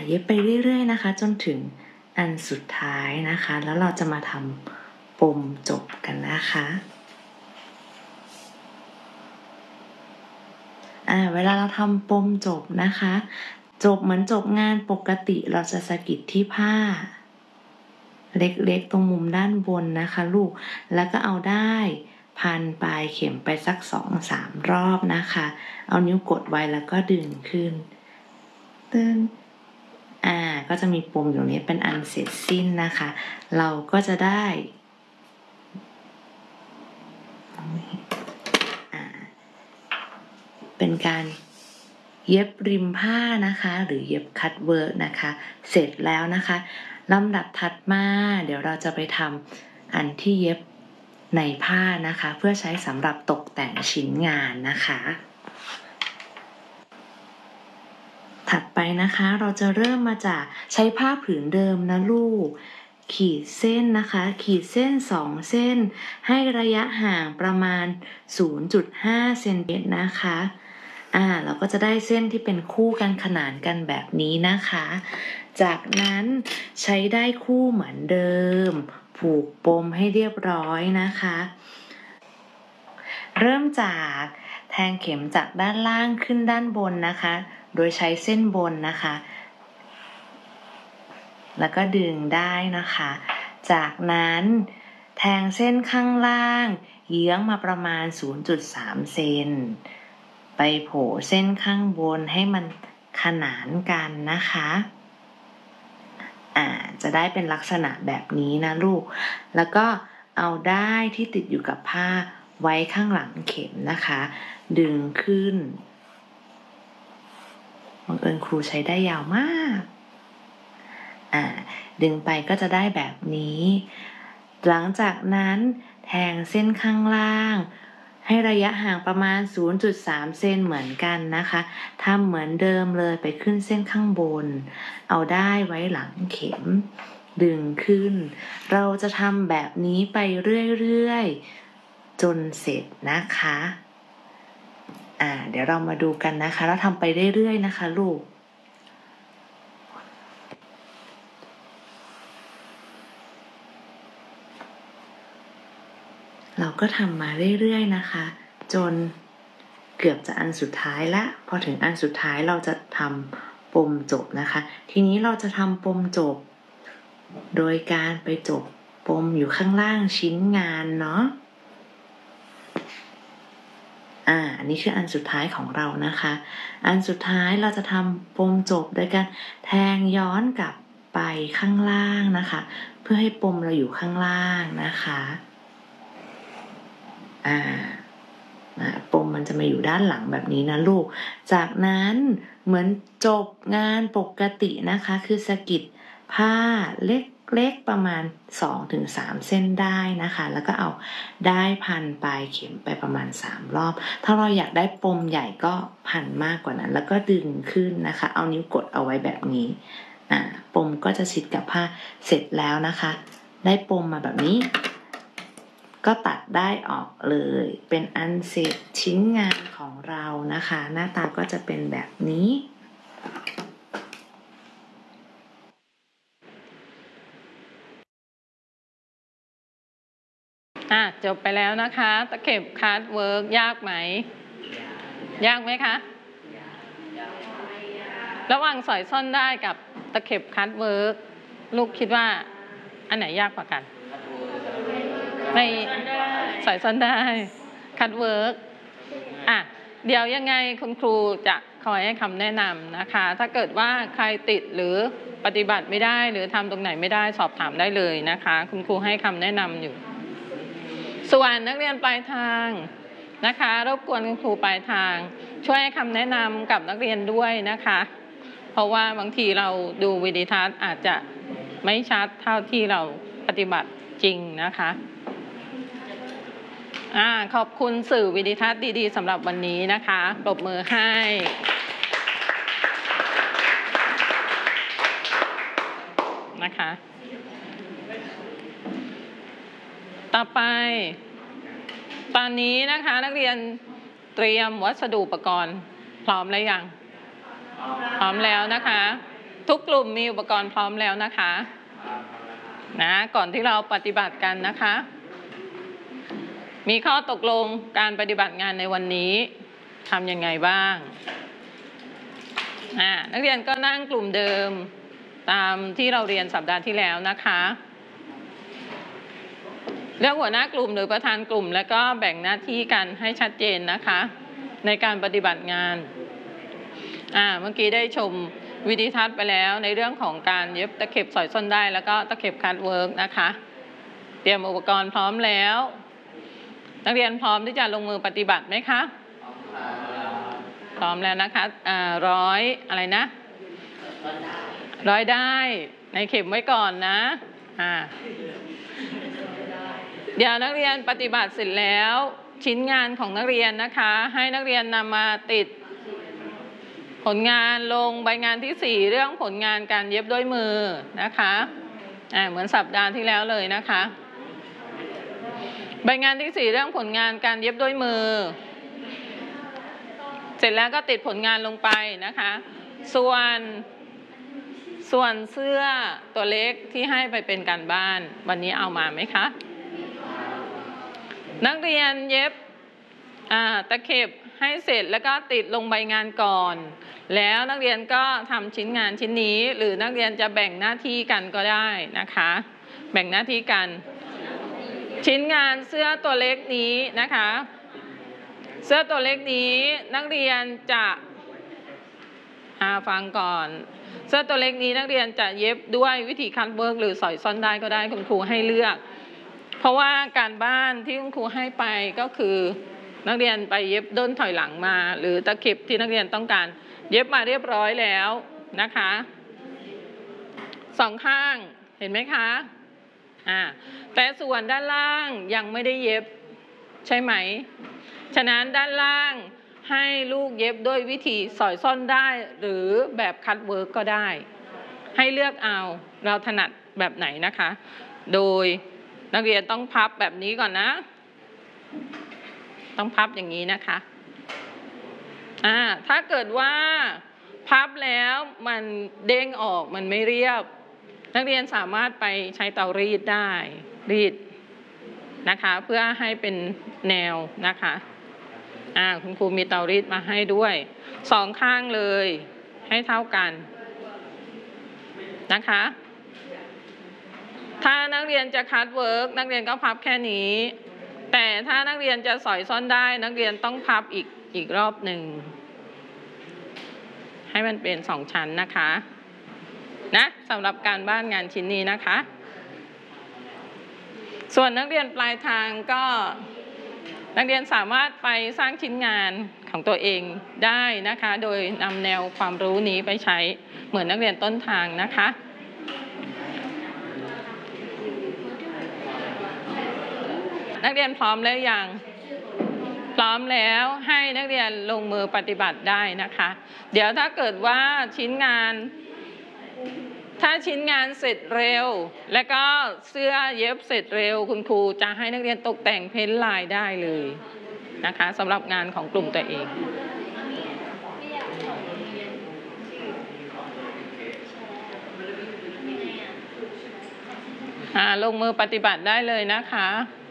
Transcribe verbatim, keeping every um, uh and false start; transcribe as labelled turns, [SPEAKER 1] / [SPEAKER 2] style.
[SPEAKER 1] เย็บไปเรื่อยๆนะคะจนถึงอันสุดท้ายนะคะแล้วเราจะมาทำปมจบกันนะคะอ่าเวลาเราทำปมจบนะคะจบเหมือนจบงานปกติเราจะสะกิดที่ผ้าเล็กๆตรงมุมด้านบนนะคะลูกแล้วก็เอาได้พันปลายเข็มไปสัก สองถึงสาม รอบนะคะเอานิ้วกดไว้แล้วก็ดึงขึ้นตึงอ่าก็จะมีปมอยู่นี้เป็นอันเสร็จสิ้นนะคะเราก็จะได้อ่าเป็นการเย็บริมผ้านะคะหรือเย็บคัตเวิร์กนะคะเสร็จแล้วนะคะลำดับถัดมาเดี๋ยวเราจะไปทำอันที่เย็บในผ้านะคะเพื่อใช้สำหรับตกแต่งชิ้นงานนะคะถัดไปนะคะเราจะเริ่มมาจากใช้ผ้าผืนเดิมนะลูกขีดเส้นนะคะขีดเส้นสองเส้นให้ระยะห่างประมาณ ศูนย์จุดห้า เซนติเมตรนะคะอ่าเราก็จะได้เส้นที่เป็นคู่กันขนานกันแบบนี้นะคะจากนั้นใช้ได้คู่เหมือนเดิมผูกปมให้เรียบร้อยนะคะเริ่มจากแทงเข็มจากด้านล่างขึ้นด้านบนนะคะโดยใช้เส้นบนนะคะแล้วก็ดึงได้นะคะจากนั้นแทงเส้นข้างล่างเยื้องมาประมาณ ศูนย์จุดสาม เซนไปโผล่เส้นข้างบนให้มันขนานกันนะคะอ่าจะได้เป็นลักษณะแบบนี้นะลูกแล้วก็เอาด้ายที่ติดอยู่กับผ้าไว้ข้างหลังเข็มนะคะดึงขึ้นบังเอิญครูใช้ได้ยาวมากอ่าดึงไปก็จะได้แบบนี้หลังจากนั้นแทงเส้นข้างล่างให้ระยะห่างประมาณ ศูนย์จุดสาม เซนเหมือนกันนะคะทำเหมือนเดิมเลยไปขึ้นเส้นข้างบนเอาได้ไว้หลังเข็มดึงขึ้นเราจะทำแบบนี้ไปเรื่อยๆจนเสร็จนะคะอ่าเดี๋ยวเรามาดูกันนะคะเราทำไปเรื่อยๆนะคะลูกเราก็ทำมาเรื่อยๆนะคะจนเกือบจะอันสุดท้ายละพอถึงอันสุดท้ายเราจะทำปมจบนะคะทีนี้เราจะทำปมจบโดยการไปจบปมอยู่ข้างล่างชิ้นงานเนาะอ่าอันนี้คืออันสุดท้ายของเรานะคะอันสุดท้ายเราจะทำปมจบโดยการแทงย้อนกลับไปข้างล่างนะคะเพื่อให้ปมเราอยู่ข้างล่างนะคะอ่าปมมันจะมาอยู่ด้านหลังแบบนี้นะลูกจากนั้นเหมือนจบงานปกตินะคะคือสะกิดผ้าเล็กๆประมาณ สองถึงสาม เส้นได้นะคะแล้วก็เอาได้พันปลายเข็มไปประมาณสามรอบถ้าเราอยากได้ปมใหญ่ก็พันมากกว่านั้นแล้วก็ดึงขึ้นนะคะเอานิ้วกดเอาไว้แบบนี้อ่าปมก็จะชิดกับผ้าเสร็จแล้วนะคะได้ปมมาแบบนี้ก็ตัดได้ออกเลยเป็นอันเสร็จชิ้นงานของเรานะคะหน้าตาก็จะเป็นแบบนี้
[SPEAKER 2] อ่ะจบไปแล้วนะคะตะเข็บคัทเวิร์กยากไหมยากไหมคะระหว่างสอยซ่อนได้กับตะเข็บคัทเวิร์กลูกคิดว่าอันไหนยากกว่ากันในสอยซ่อนได้คัทเวิร์กอ่ะเดี๋ยวยังไงคุณครูจะคอยให้คำแนะนำนะคะถ้าเกิดว่าใครติดหรือปฏิบัติไม่ได้หรือทำตรงไหนไม่ได้สอบถามได้เลยนะคะคุณครูให้คำแนะนำอยู่ส่วนนักเรียนปลายทางนะคะรบกวนคุณครูปลายทางช่วยให้คำแนะนำกับนักเรียนด้วยนะคะเพราะว่าบางทีเราดูวิดีทัศน์อาจจะไม่ชัดเท่าที่เราปฏิบัติจริงนะคะอ่าขอบคุณสื่อวิดีทัศน์ดีๆสำหรับวันนี้นะคะปรบมือให้นะคะต่อไปตอนนี้นะคะนักเรียนเตรียมวัสดุอุปกรณ์พร้อมแล้วยังพร้อมแล้วนะคะทุกกลุ่มมีอุปกรณ์พร้อมแล้วนะคะนะก่อนที่เราปฏิบัติกันนะคะมีข้อตกลงการปฏิบัติงานในวันนี้ทำยังไงบ้างอ่านักเรียนก็นั่งกลุ่มเดิมตามที่เราเรียนสัปดาห์ที่แล้วนะคะเลือกหัวหน้ากลุ่มหรือประธานกลุ่มแล้วก็แบ่งหน้าที่กันให้ชัดเจนนะคะในการปฏิบัติงานอ่าเมื่อกี้ได้ชมวิดีทัศน์ไปแล้วในเรื่องของการเย็บตะเข็บสอยส้นได้แล้วก็ตะเข็บคัทเวิร์กนะคะเตรียมอุปกรณ์พร้อมแล้วนักเรียนพร้อมที่จะลงมือปฏิบัติไหมคะพร้อมแล้วนะคะอ่าร้อยอะไรนะร้อยได้ในเข็มไว้ก่อนนะอ่าเดี๋ยวนักเรียนปฏิบัติเสร็จแล้วชิ้นงานของนักเรียนนะคะให้นักเรียนนำมาติดผลงานลงใบงานที่สี่เรื่องผลงานการเย็บด้วยมือนะคะอ่าเหมือนสัปดาห์ที่แล้วเลยนะคะใบงานที่สี่เรื่องผลงานการเย็บด้วยมือเสร็จแล้วก็ติดผลงานลงไปนะคะส่วนส่วนเสื้อตัวเล็กที่ให้ไปเป็นการบ้านวันนี้เอามาไหมคะนักเรียนเย็บตะเข็บให้เสร็จแล้วก็ติดลงใบงานก่อนแล้วนักเรียนก็ทำชิ้นงานชิ้นนี้หรือนักเรียนจะแบ่งหน้าที่กันก็ได้นะคะแบ่งหน้าที่กันชิ้นงานเสื้อตัวเล็กนี้นะคะเสื้อตัวเล็กนี้นักเรียนจะฟังก่อนเสื้อตัวเล็กนี้นักเรียนจะเย็บด้วยวิธีคัทเวิร์กหรือสอยซ่อนได้ก็ได้คุณครูให้เลือกเพราะว่าการบ้านที่คุณครูให้ไปก็คือนักเรียนไปเย็บด้นถอยหลังมาหรือตะเข็บที่นักเรียนต้องการเย็บมาเรียบร้อยแล้วนะคะสองข้างเห็นไหมคะอ่าแต่ส่วนด้านล่างยังไม่ได้เย็บใช่ไหมฉะนั้นด้านล่างให้ลูกเย็บด้วยวิธีสอยซ่อนได้หรือแบบคัทเวิร์กก็ได้ให้เลือกเอาเราถนัดแบบไหนนะคะโดยนักเรียนต้องพับแบบนี้ก่อนนะต้องพับอย่างนี้นะคะอ่าถ้าเกิดว่าพับแล้วมันเด้งออกมันไม่เรียบนักเรียนสามารถไปใช้เตารีดได้รีดนะคะเพื่อให้เป็นแนวนะคะอ่าคุณครูมีเตารีดมาให้ด้วยสองข้างเลยให้เท่ากันนะคะถ้านักเรียนจะคัทเวิร์กนักเรียนก็พับแค่นี้แต่ถ้านักเรียนจะสอยซ่อนได้นักเรียนต้องพับอีกอีกรอบหนึ่งให้มันเป็นสองชั้นนะคะนะสำหรับการบ้านงานชิ้นนี้นะคะส่วนนักเรียนปลายทางก็นักเรียนสามารถไปสร้างชิ้นงานของตัวเองได้นะคะโดยนำแนวความรู้นี้ไปใช้เหมือนนักเรียนต้นทางนะคะนักเรียนพร้อมแล้วยังพร้อมแล้วให้นักเรียนลงมือปฏิบัติได้นะคะเดี๋ยวถ้าเกิดว่าชิ้นงานถ้าชิ้นงานเสร็จเร็วและก็เสื้อเย็บเสร็จเร็วคุณครูจะให้นักเรียนตกแต่งเพ้นท์ลายได้เลยนะคะสำหรับงานของกลุ่มตัวเองลงมือปฏิบัติได้เลยนะคะ